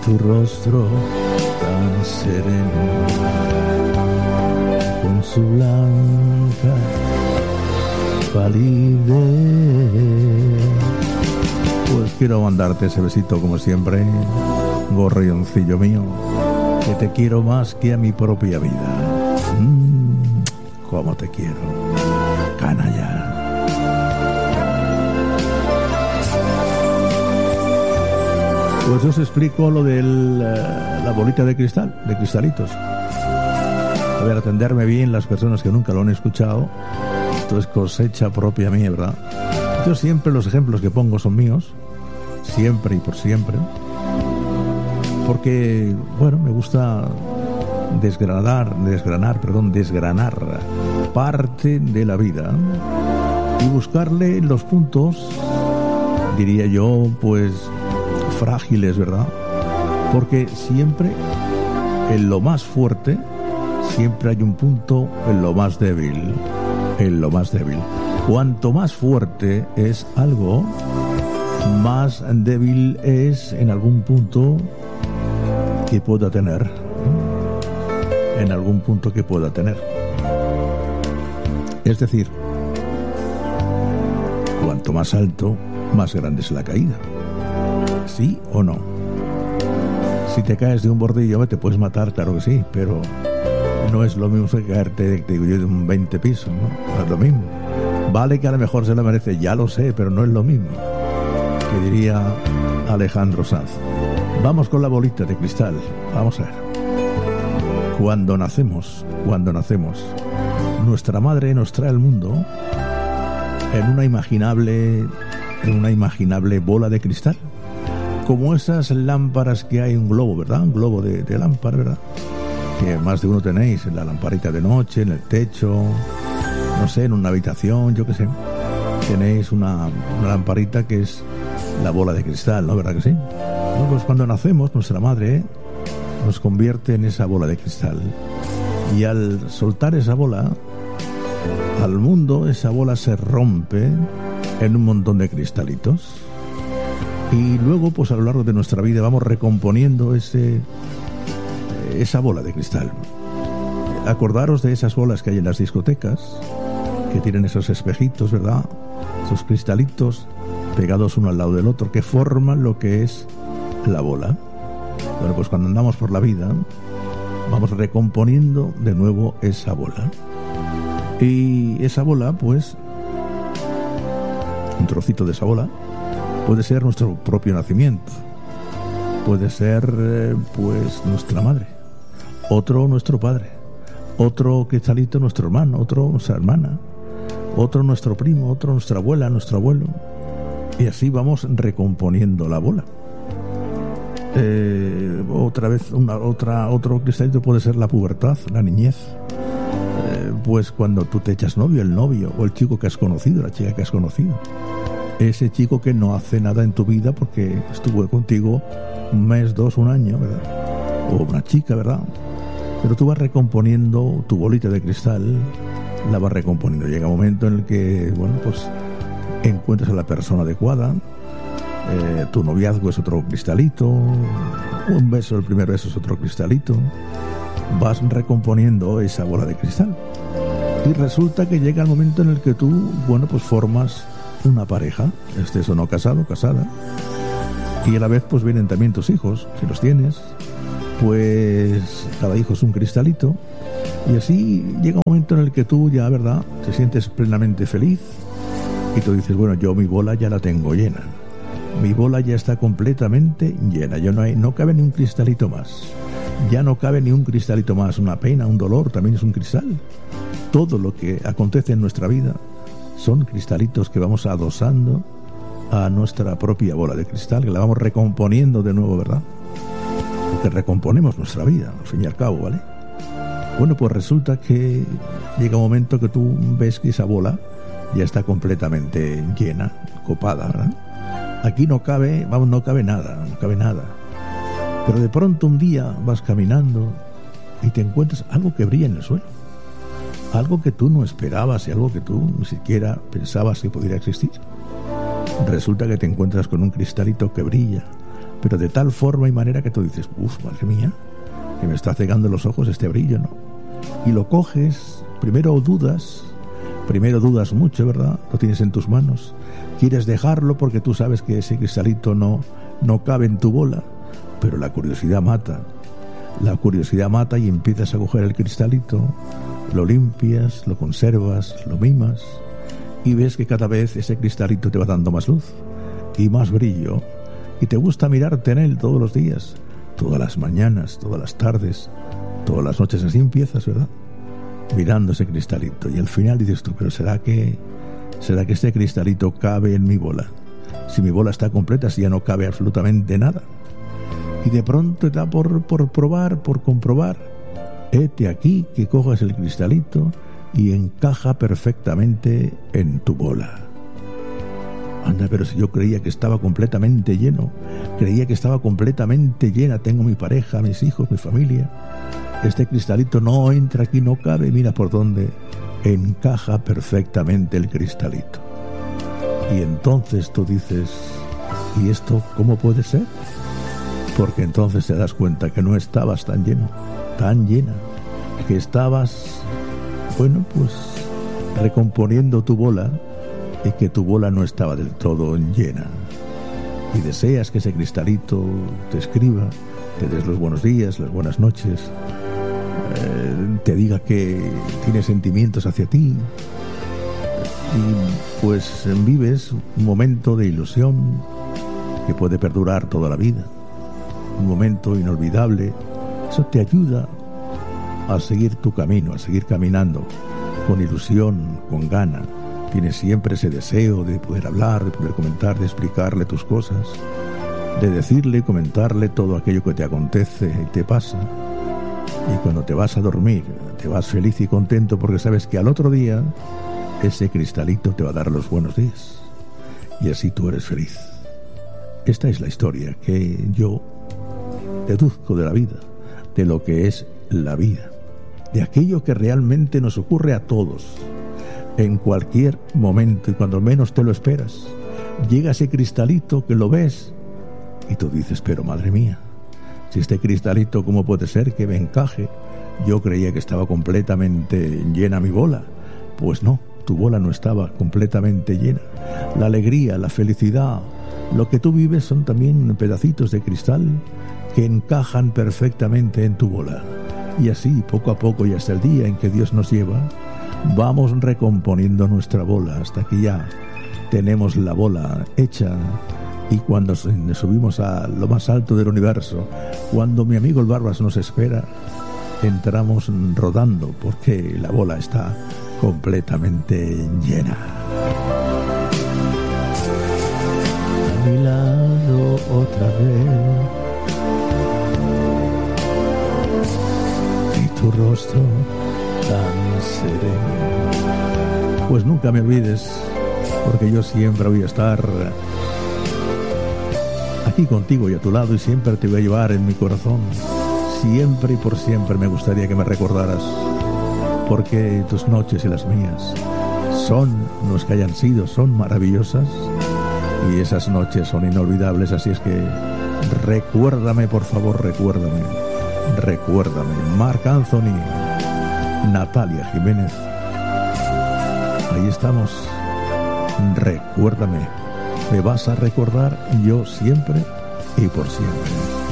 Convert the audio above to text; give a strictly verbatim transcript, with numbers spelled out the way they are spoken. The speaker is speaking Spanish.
tu rostro tan sereno, con su blanca palidez. Pues quiero mandarte ese besito como siempre, gorrioncillo mío, que te quiero más que a mi propia vida. Mmm, cómo te quiero, canalla. Pues os explico lo de la bolita de cristal, de cristalitos. A ver, atenderme bien las personas que nunca lo han escuchado. Esto es cosecha propia mía, ¿verdad? Yo siempre los ejemplos que pongo son míos, siempre y por siempre, porque, bueno, me gusta desgranar, desgranar, perdón, desgranar parte de la vida y buscarle los puntos, diría yo, pues frágiles, ¿verdad? Porque siempre en lo más fuerte siempre hay un punto en lo más débil, en lo más débil. Cuanto más fuerte es algo, más débil es en algún punto que pueda tener, en algún punto que pueda tener. Es decir, cuanto más alto, más grande es la caída. ¿Sí o no? Si te caes de un bordillo, te puedes matar, claro que sí, pero no es lo mismo que caerte de, de, de un veinte pisos, ¿no? No es lo mismo. Vale que a lo mejor se lo merece, ya lo sé, pero no es lo mismo, que diría Alejandro Sanz. Vamos con la bolita de cristal. Vamos a ver. Cuando nacemos, cuando nacemos, nuestra madre nos trae al mundo en una imaginable, en una imaginable bola de cristal. Como esas lámparas que hay, un globo, ¿verdad? Un globo de, de lámpara, ¿verdad? Que más de uno tenéis en la lamparita de noche, en el techo, no sé, en una habitación, yo qué sé. Tenéis una, una lamparita que es la bola de cristal, ¿no? ¿Verdad que sí? Bueno, pues cuando nacemos, nuestra madre nos convierte en esa bola de cristal. Y al soltar esa bola al mundo, esa bola se rompe en un montón de cristalitos. Y luego, pues a lo largo de nuestra vida vamos recomponiendo ese, esa bola de cristal. Acordaros de esas bolas que hay en las discotecas, que tienen esos espejitos, ¿verdad? Esos cristalitos pegados uno al lado del otro, que forman lo que es la bola. Bueno, pues cuando andamos por la vida, vamos recomponiendo de nuevo esa bola. Y esa bola, pues, un trocito de esa bola, puede ser nuestro propio nacimiento, puede ser eh, pues nuestra madre, otro nuestro padre, otro cristalito nuestro hermano, otro nuestra hermana, otro nuestro primo, otro nuestra abuela, nuestro abuelo, y así vamos recomponiendo la bola. Eh, otra vez una, otra otro cristalito puede ser la pubertad, la niñez. Eh, pues cuando tú te echas novio, el novio o el chico que has conocido, la chica que has conocido. Ese chico que no hace nada en tu vida porque estuvo contigo un mes, dos, un año, ¿verdad? O una chica, ¿verdad? Pero tú vas recomponiendo tu bolita de cristal, la vas recomponiendo. Llega un momento en el que, bueno, pues encuentras a la persona adecuada, eh, tu noviazgo es otro cristalito, un beso, el primer beso es otro cristalito. Vas recomponiendo esa bola de cristal. Y resulta que llega el momento en el que tú, bueno, pues formas una pareja, estés o no casado, casada, y a la vez pues vienen también tus hijos, si los tienes, pues cada hijo es un cristalito, y así llega un momento en el que tú ya, ¿verdad?, te sientes plenamente feliz, y tú dices, bueno, yo mi bola ya la tengo llena, mi bola ya está completamente llena, yo no hay, no cabe ni un cristalito más, ya no cabe ni un cristalito más, una pena, un dolor, también es un cristal. Todo lo que acontece en nuestra vida son cristalitos que vamos adosando a nuestra propia bola de cristal, que la vamos recomponiendo de nuevo, ¿verdad? Porque recomponemos nuestra vida, al fin y al cabo, ¿vale? Bueno, pues resulta que llega un momento que tú ves que esa bola ya está completamente llena, copada, ¿verdad? Aquí no cabe, vamos, no cabe nada, no cabe nada. Pero de pronto un día vas caminando y te encuentras algo que brilla en el suelo. Algo que tú no esperabas y algo que tú ni siquiera pensabas que pudiera existir. Resulta que te encuentras con un cristalito que brilla, pero de tal forma y manera que tú dices, uff, madre mía, que me está cegando los ojos este brillo, ¿no? Y lo coges, primero dudas, primero dudas mucho, ¿verdad? Lo tienes en tus manos, quieres dejarlo porque tú sabes que ese cristalito no, no cabe en tu bola, pero la curiosidad mata, la curiosidad mata y empiezas a coger el cristalito, lo limpias, lo conservas, lo mimas y ves que cada vez ese cristalito te va dando más luz y más brillo y te gusta mirarte en él todos los días, todas las mañanas, todas las tardes, todas las noches. Así empiezas, ¿verdad? Mirando ese cristalito y al final dices tú, pero ¿será que será que este cristalito cabe en mi bola? Si mi bola está completa, si ya no cabe absolutamente nada. Y de pronto te da por, por probar, por comprobar. Hete aquí que cojas el cristalito y encaja perfectamente en tu bola. Anda, pero si yo creía que estaba completamente lleno, creía que estaba completamente llena, tengo mi pareja, mis hijos, mi familia. Este cristalito no entra aquí, no cabe, mira por dónde encaja perfectamente el cristalito. Y entonces tú dices, ¿y esto cómo puede ser? Porque entonces te das cuenta que no estabas tan lleno, tan llena, que estabas, bueno, pues recomponiendo tu bola y que tu bola no estaba del todo llena. Y deseas que ese cristalito te escriba, te des los buenos días, las buenas noches, eh, te diga que tiene sentimientos hacia ti. Y pues vives un momento de ilusión que puede perdurar toda la vida. Un momento inolvidable. Eso te ayuda a seguir tu camino, a seguir caminando con ilusión, con gana. Tienes siempre ese deseo de poder hablar, de poder comentar, de explicarle tus cosas, de decirle, comentarle todo aquello que te acontece y te pasa. Y cuando te vas a dormir, te vas feliz y contento porque sabes que al otro día ese cristalito te va a dar los buenos días. Y así tú eres feliz. Esta es la historia que yo deduzco de la vida, de lo que es la vida, de aquello que realmente nos ocurre a todos. En cualquier momento y cuando menos te lo esperas, llega ese cristalito que lo ves y tú dices, pero madre mía, si este cristalito, ¿cómo puede ser que me encaje? Yo creía que estaba completamente llena mi bola. Pues no, tu bola no estaba completamente llena. La alegría, la felicidad, lo que tú vives son también pedacitos de cristal que encajan perfectamente en tu bola. Y así, poco a poco y hasta el día en que Dios nos lleva, vamos recomponiendo nuestra bola hasta que ya tenemos la bola hecha. Y cuando subimos a lo más alto del universo, cuando mi amigo el Barbas nos espera, entramos rodando porque la bola está completamente llena. A mi lado otra vez, y tu rostro tan sereno. Pues nunca me olvides, porque yo siempre voy a estar aquí contigo y a tu lado, y siempre te voy a llevar en mi corazón. Siempre y por siempre me gustaría que me recordaras, porque tus noches y las mías son, no es que hayan sido, son maravillosas, y esas noches son inolvidables. Así es que recuérdame, por favor, recuérdame, recuérdame. Marc Anthony, Natalia Jiménez, ahí estamos. Recuérdame, me vas a recordar, yo siempre y por siempre.